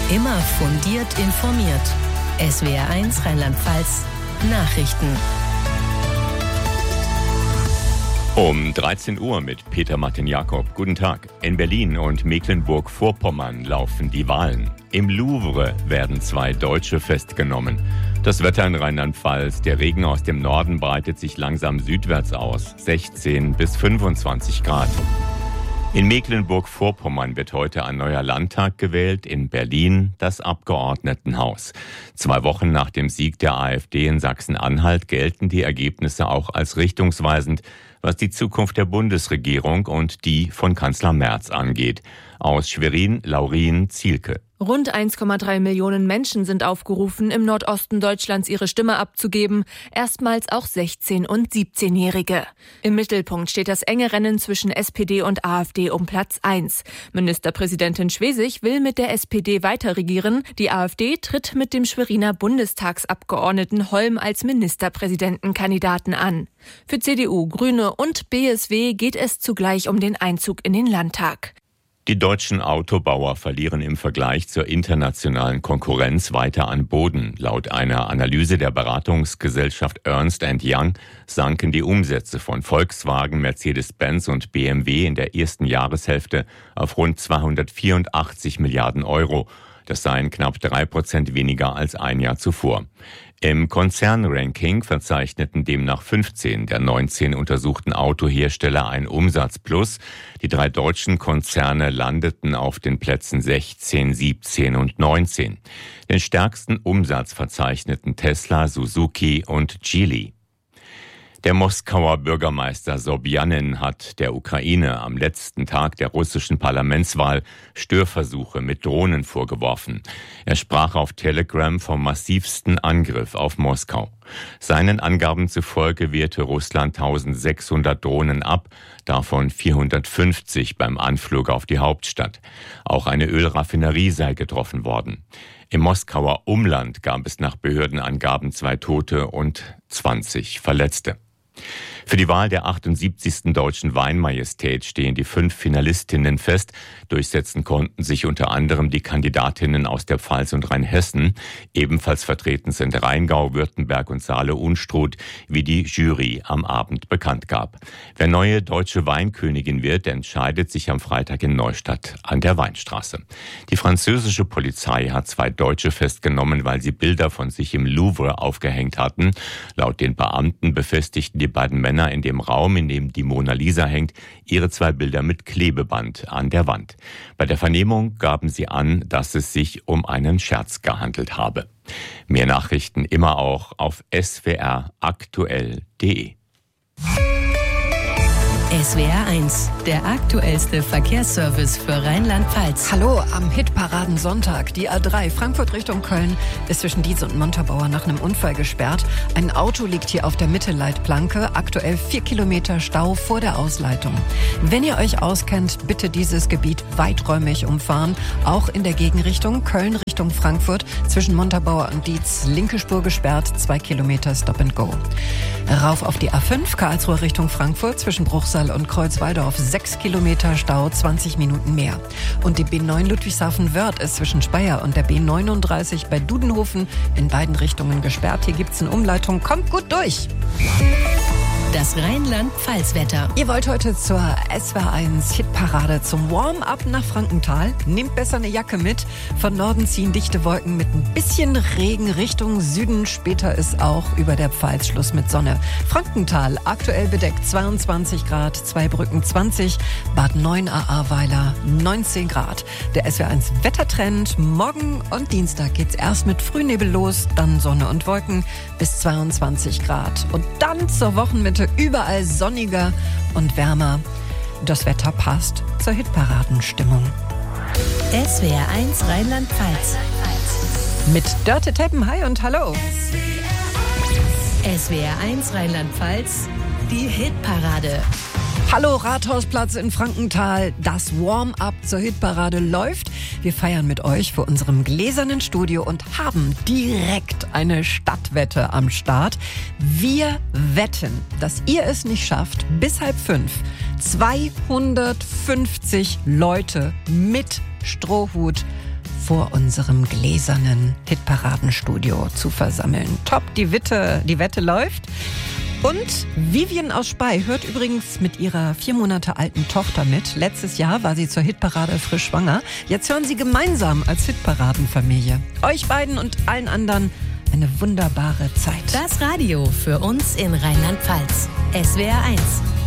Immer fundiert informiert. SWR1 Rheinland-Pfalz Nachrichten. Um 13 Uhr mit Peter Martin Jakob. Guten Tag. In Berlin und Mecklenburg-Vorpommern laufen die Wahlen. Im Louvre werden 2 Deutsche festgenommen. Das Wetter in Rheinland-Pfalz. Der Regen aus dem Norden breitet sich langsam südwärts aus. 16 bis 25 Grad. In Mecklenburg-Vorpommern wird heute ein neuer Landtag gewählt, in Berlin das Abgeordnetenhaus. 2 Wochen nach dem Sieg der AfD in Sachsen-Anhalt gelten die Ergebnisse auch als richtungsweisend, was die Zukunft der Bundesregierung und die von Kanzler Merz angeht. Aus Schwerin, Laurin Zielke. Rund 1,3 Millionen Menschen sind aufgerufen, im Nordosten Deutschlands ihre Stimme abzugeben, erstmals auch 16- und 17-Jährige. Im Mittelpunkt steht das enge Rennen zwischen SPD und AfD um Platz 1. Ministerpräsidentin Schwesig will mit der SPD weiter regieren. Die AfD tritt mit dem Schweriner Bundestagsabgeordneten Holm als Ministerpräsidentenkandidaten an. Für CDU, Grüne und BSW geht es zugleich um den Einzug in den Landtag. Die deutschen Autobauer verlieren im Vergleich zur internationalen Konkurrenz weiter an Boden. Laut einer Analyse der Beratungsgesellschaft Ernst & Young sanken die Umsätze von Volkswagen, Mercedes-Benz und BMW in der ersten Jahreshälfte auf rund 284 Milliarden Euro. Das seien knapp 3% weniger als ein Jahr zuvor. Im Konzernranking verzeichneten demnach 15 der 19 untersuchten Autohersteller ein Umsatzplus. Die 3 deutschen Konzerne landeten auf den Plätzen 16, 17 und 19. Den stärksten Umsatz verzeichneten Tesla, Suzuki und Geely. Der Moskauer Bürgermeister Sobjanin hat der Ukraine am letzten Tag der russischen Parlamentswahl Störversuche mit Drohnen vorgeworfen. Er sprach auf Telegram vom massivsten Angriff auf Moskau. Seinen Angaben zufolge wehrte Russland 1600 Drohnen ab, davon 450 beim Anflug auf die Hauptstadt. Auch eine Ölraffinerie sei getroffen worden. Im Moskauer Umland gab es nach Behördenangaben 2 Tote und 20 Verletzte. Für die Wahl der 78. Deutschen Weinmajestät stehen die 5 Finalistinnen fest. Durchsetzen konnten sich unter anderem die Kandidatinnen aus der Pfalz und Rheinhessen. Ebenfalls vertreten sind Rheingau, Württemberg und Saale-Unstrut, wie die Jury am Abend bekannt gab. Wer neue deutsche Weinkönigin wird, entscheidet sich am Freitag in Neustadt an der Weinstraße. Die französische Polizei hat 2 Deutsche festgenommen, weil sie Bilder von sich im Louvre aufgehängt hatten. Laut den Beamten befestigten die beiden Männer in dem Raum, in dem die Mona Lisa hängt, ihre 2 Bilder mit Klebeband an der Wand. Bei der Vernehmung gaben sie an, dass es sich um einen Scherz gehandelt habe. Mehr Nachrichten immer auch auf swraktuell.de. SWR1, der aktuellste Verkehrsservice für Rheinland-Pfalz. Hallo, am Hitparadensonntag. Die A3 Frankfurt Richtung Köln ist zwischen Diez und Montabaur nach einem Unfall gesperrt. Ein Auto liegt hier auf der Mittelleitplanke. Aktuell 4 Kilometer Stau vor der Ausleitung. Wenn ihr euch auskennt, bitte dieses Gebiet weiträumig umfahren. Auch in der Gegenrichtung Köln Richtung Frankfurt zwischen Montabaur und Diez. Linke Spur gesperrt, 2 Kilometer Stop and Go. Rauf auf die A5 Karlsruhe Richtung Frankfurt zwischen Bruchsal und Kreuzwaldorf 6 Kilometer Stau, 20 Minuten mehr. Und die B9 Ludwigshafen-Wörth ist zwischen Speyer und der B39 bei Dudenhofen in beiden Richtungen gesperrt. Hier gibt's eine Umleitung. Kommt gut durch! Das Rheinland-Pfalz-Wetter. Ihr wollt heute zur SWR1 Hitparade zum Warm-up nach Frankenthal? Nehmt besser eine Jacke mit. Von Norden ziehen dichte Wolken mit ein bisschen Regen Richtung Süden. Später ist auch über der Pfalz Schluss mit Sonne. Frankenthal aktuell bedeckt 22 Grad, Zweibrücken 20, Bad 9 Ahrweiler 19 Grad. Der SWR1 Wettertrend. Morgen und Dienstag geht's erst mit Frühnebel los, dann Sonne und Wolken bis 22 Grad. Und dann zur Wochenmitte überall sonniger und wärmer. Das Wetter passt zur Hitparadenstimmung. SWR1 Rheinland-Pfalz. Mit Dörte Teppen, hi und hallo. SWR1 Rheinland-Pfalz, die Hitparade. Hallo Rathausplatz in Frankenthal. Das Warm-up zur Hitparade läuft. Wir feiern mit euch vor unserem gläsernen Studio und haben direkt eine Stadtwette am Start. Wir wetten, dass ihr es nicht schafft, bis 4:30 250 Leute mit Strohhut vor unserem gläsernen Hitparadenstudio zu versammeln. Top, die Wette läuft. Und Vivian aus Spey hört übrigens mit ihrer 4 Monate alten Tochter mit. Letztes Jahr war sie zur Hitparade frisch schwanger. Jetzt hören sie gemeinsam als Hitparadenfamilie. Euch beiden und allen anderen eine wunderbare Zeit. Das Radio für uns in Rheinland-Pfalz. SWR 1.